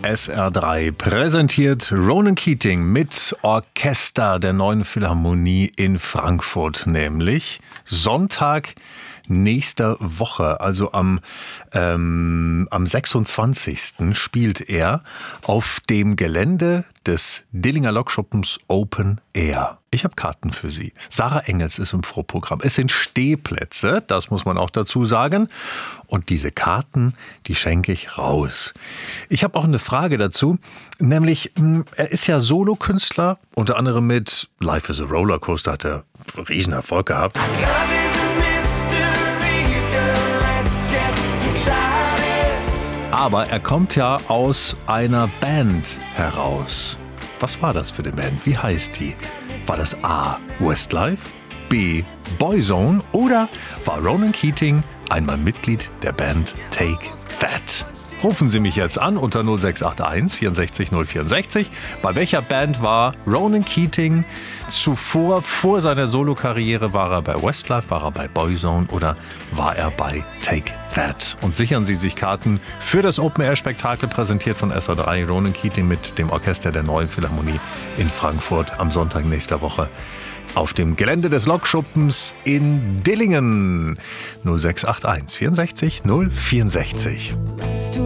SR3 präsentiert Ronan Keating mit Orchester der Neuen Philharmonie in Frankfurt, nämlich Sonntag nächster Woche, also am 26. spielt er auf dem Gelände des Dillinger Lokschuppens Open Air. Ich habe Karten für Sie. Sarah Engels ist im Vorprogramm. Es sind Stehplätze, das muss man auch dazu sagen. Und diese Karten, die schenke ich raus. Ich habe auch eine Frage dazu, nämlich er ist ja Solokünstler, unter anderem mit Life is a Rollercoaster, hat er riesen Erfolg gehabt. Aber er kommt ja aus einer Band heraus. Was war das für eine Band? Wie heißt die? War das A. Westlife, B. Boyzone oder war Ronan Keating einmal Mitglied der Band Take That? Rufen Sie mich jetzt an unter 0681 64 064. Bei welcher Band war Ronan Keating zuvor? Vor seiner Solokarriere war er bei Westlife, war er bei Boyzone oder war er bei Take That? Und sichern Sie sich Karten für das Open-Air-Spektakel, präsentiert von SR3, Ronan Keating mit dem Orchester der Neuen Philharmonie in Frankfurt am Sonntag nächster Woche auf dem Gelände des Lokschuppens in Dillingen. 0681 64 064.